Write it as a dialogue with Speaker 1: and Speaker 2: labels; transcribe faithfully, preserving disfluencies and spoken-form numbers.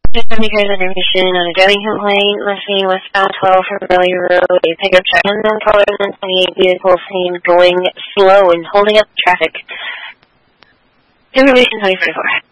Speaker 1: Just because information on a driving complaint listing westbound twelve from Valley Road, a pickup truck unknown color and twenty-eight vehicle seen going slow and holding up traffic. Information twenty forty-four.